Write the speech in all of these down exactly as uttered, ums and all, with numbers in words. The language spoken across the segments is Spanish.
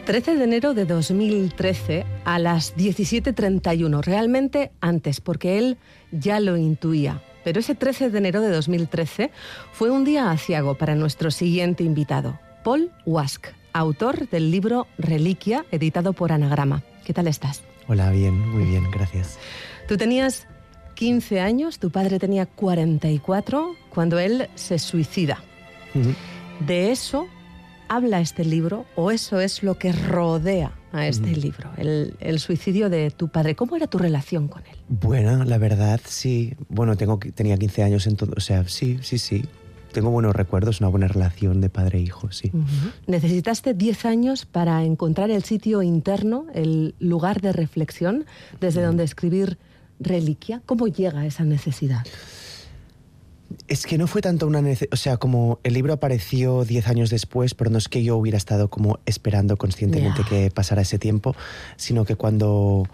trece de enero de dos mil trece a las diecisiete treinta y uno, realmente antes, porque él ya lo intuía. Pero ese trece de enero de dos mil trece fue un día aciago para nuestro siguiente invitado, Paul Wask, autor del libro Reliquia, editado por Anagrama. ¿Qué tal estás? Hola, bien, muy bien, gracias. Tú tenías quince años, tu padre tenía cuarenta y cuatro, cuando él se suicida. Uh-huh. De eso habla este libro, o eso es lo que rodea a este uh-huh. libro, el, el suicidio de tu padre. ¿Cómo era tu relación con él? Bueno, la verdad, sí. Bueno, tengo, tenía quince años, en todo, o sea, sí, sí, sí. Tengo buenos recuerdos, una buena relación de padre e hijo, sí. Uh-huh. Necesitaste diez años para encontrar el sitio interno, el lugar de reflexión, desde uh-huh. donde escribir Reliquia. ¿Cómo llega esa necesidad? Es que no fue tanto una necesidad, o sea, como el libro apareció diez años después, pero no es que yo hubiera estado como esperando conscientemente yeah. que pasara ese tiempo, sino que cuando,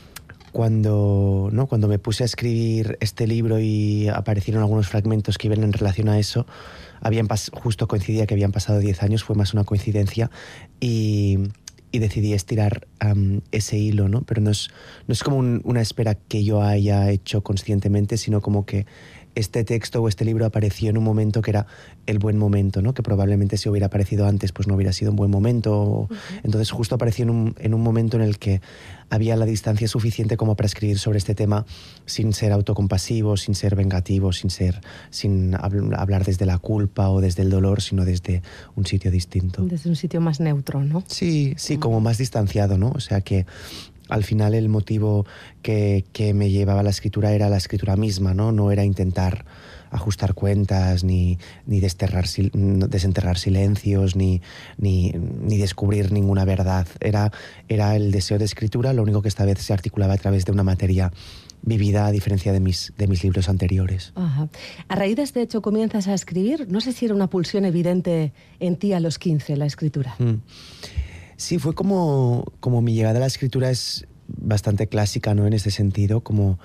cuando, ¿no? cuando me puse a escribir este libro y aparecieron algunos fragmentos que iban en relación a eso, habían pas- justo coincidía que habían pasado diez años, fue más una coincidencia, y, y decidí estirar um, ese hilo, ¿no? Pero no es, no es como un, una espera que yo haya hecho conscientemente, sino como que este texto o este libro apareció en un momento que era el buen momento, ¿no? Que probablemente si hubiera aparecido antes pues no hubiera sido un buen momento. Uh-huh. Entonces justo apareció en un, en un momento en el que había la distancia suficiente como para escribir sobre este tema sin ser autocompasivo, sin ser vengativo, sin, ser, sin hab- hablar desde la culpa o desde el dolor, sino desde un sitio distinto. Desde un sitio más neutro, ¿no? Sí, sí, uh-huh. como más distanciado, ¿no? O sea que al final el motivo que, que me llevaba a la escritura era la escritura misma, ¿no? No era intentar ajustar cuentas, ni, ni desterrar, desenterrar silencios, ni, ni, ni descubrir ninguna verdad. Era, era el deseo de escritura, lo único que esta vez se articulaba a través de una materia vivida, a diferencia de mis, de mis libros anteriores. Ajá. A raíz de este hecho comienzas a escribir. No sé si era una pulsión evidente en ti a los quince, la escritura. Mm. Sí, fue como, como mi llegada a la escritura es bastante clásica, ¿no? En ese sentido, como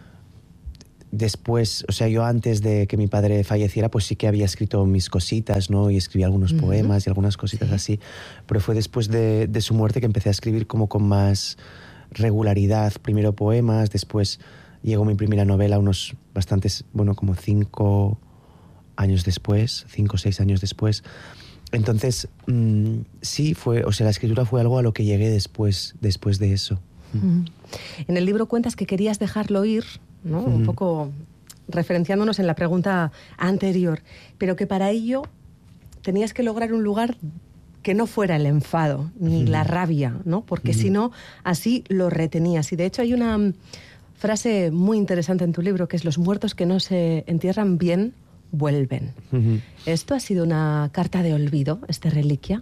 después, o sea, yo antes de que mi padre falleciera, pues sí que había escrito mis cositas, ¿no? Y escribí algunos uh-huh. poemas y algunas cositas sí. así, pero fue después de, de su muerte que empecé a escribir como con más regularidad. Primero poemas, después llegó mi primera novela unos bastantes, bueno, como cinco años después, cinco o seis años después. Entonces, mmm, sí, fue, o sea, la escritura fue algo a lo que llegué después, después de eso. Uh-huh. En el libro cuentas que querías dejarlo ir, ¿no? Uh-huh. Un poco referenciándonos en la pregunta anterior, pero que para ello tenías que lograr un lugar que no fuera el enfado ni uh-huh. la rabia, ¿no? Porque uh-huh. si no, así lo retenías. Y de hecho hay una frase muy interesante en tu libro que es: los muertos que no se entierran bien vuelven. Uh-huh. ¿Esto ha sido una carta de olvido, esta Reliquia?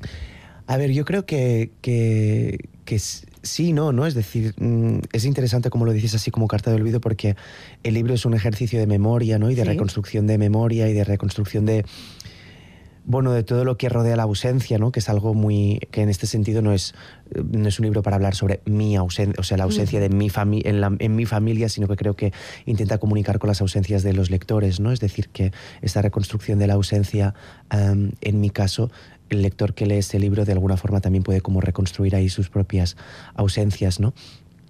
A ver, yo creo que, que, que sí, no, ¿no? Es decir, es interesante como lo dices así como carta de olvido, porque el libro es un ejercicio de memoria, ¿no? Y de sí. reconstrucción de memoria y de reconstrucción de, bueno, de todo lo que rodea la ausencia, ¿no? Que es algo muy, que en este sentido no es, no es un libro para hablar sobre mi ausencia, o sea, la ausencia de mi familia, en, la, en mi familia, sino que creo que intenta comunicar con las ausencias de los lectores, ¿no? Es decir, que esta reconstrucción de la ausencia, um, en mi caso, el lector que lee este libro de alguna forma también puede como reconstruir ahí sus propias ausencias, ¿no?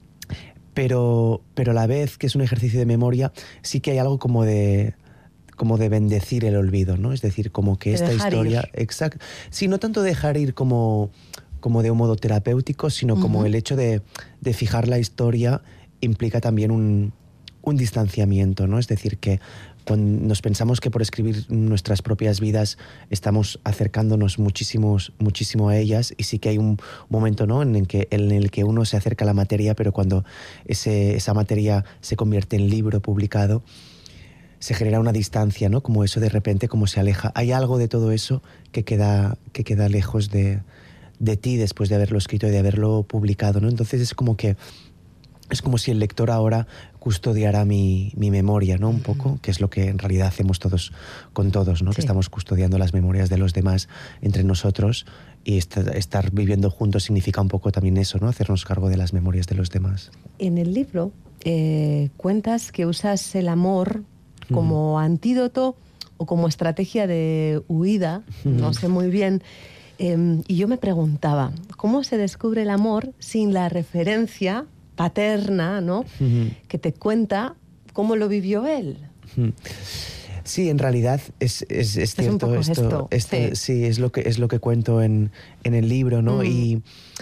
Pero, pero a la vez que es un ejercicio de memoria, sí que hay algo como de... como de bendecir el olvido, ¿no? Es decir, como que de esta historia... Exacto. Sí, no tanto dejar ir como, como de un modo terapéutico, sino uh-huh. como el hecho de, de fijar la historia implica también un, un distanciamiento, ¿no? Es decir, que cuando nos pensamos que por escribir nuestras propias vidas estamos acercándonos muchísimos, muchísimo a ellas, y sí que hay un momento, ¿no? en, el que, en el que uno se acerca a la materia, pero cuando ese, esa materia se convierte en libro publicado, se genera una distancia, ¿no? Como eso de repente, como se aleja. Hay algo de todo eso que queda, que queda lejos de, de ti después de haberlo escrito y de haberlo publicado, ¿no? Entonces es como que es como si el lector ahora custodiara mi, mi memoria, ¿no? Un poco, que es lo que en realidad hacemos todos con todos, ¿no? Sí. Que estamos custodiando las memorias de los demás entre nosotros, y estar, estar viviendo juntos significa un poco también eso, ¿no? Hacernos cargo de las memorias de los demás. En el libro eh, cuentas que usas el amor como uh-huh. antídoto o como estrategia de huida, uh-huh. no sé muy bien, Eh, y yo me preguntaba, ¿cómo se descubre el amor sin la referencia paterna, ¿no? Uh-huh. Que te cuenta cómo lo vivió él? Uh-huh. Sí, en realidad es, es, es cierto. Es un poco esto, esto. esto Sí. sí, es lo que, es lo que cuento en, en el libro, ¿no? Mm. Y,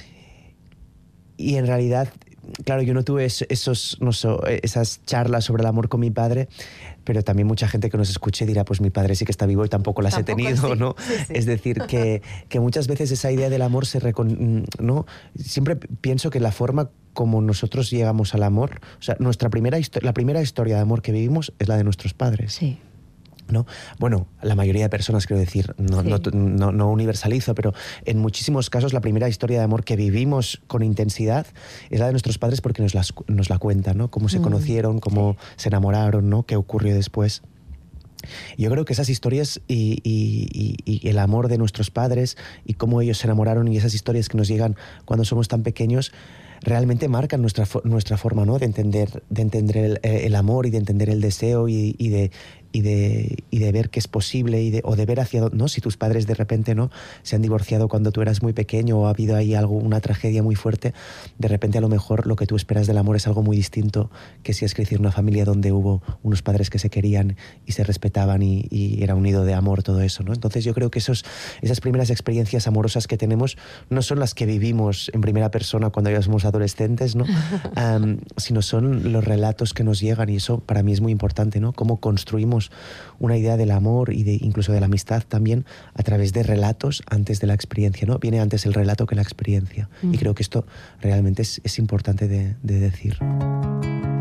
y en realidad, claro, yo no tuve esos, no sé, esas charlas sobre el amor con mi padre, pero también mucha gente que nos escuche dirá, pues mi padre sí que está vivo y tampoco las tampoco he tenido, sí. ¿no? Sí, sí. Es decir, que, que muchas veces esa idea del amor se recon... ¿no? Siempre pienso que la forma como nosotros llegamos al amor, o sea, nuestra primera la primera historia de amor que vivimos es la de nuestros padres. Sí. ¿No? Bueno, la mayoría de personas, quiero decir, no, sí. no, no, no universalizo, pero en muchísimos casos la primera historia de amor que vivimos con intensidad es la de nuestros padres porque nos, las, nos la cuentan, ¿no? Cómo se mm, conocieron, cómo sí. se enamoraron, ¿no? Qué ocurrió después. Yo creo que esas historias y, y, y, y el amor de nuestros padres y cómo ellos se enamoraron y esas historias que nos llegan cuando somos tan pequeños realmente marcan nuestra, nuestra forma, ¿no? de entender, de entender el, el amor y de entender el deseo y, y de... Y de, y de ver que es posible y de, o de ver hacia dónde, ¿no? Si tus padres de repente no se han divorciado cuando tú eras muy pequeño o ha habido ahí algo, una tragedia muy fuerte, de repente a lo mejor lo que tú esperas del amor es algo muy distinto que si es crecer en una familia donde hubo unos padres que se querían y se respetaban y, y era un nido de amor, todo eso, ¿no? Entonces yo creo que esos, esas primeras experiencias amorosas que tenemos no son las que vivimos en primera persona cuando ya somos adolescentes, ¿no? um, sino son los relatos que nos llegan y eso para mí es muy importante, ¿no? Cómo construimos una idea del amor y de, incluso de la amistad también a través de relatos antes de la experiencia, ¿no? Viene antes el relato que la experiencia. Mm. Y creo que esto realmente es, es importante de, de decir.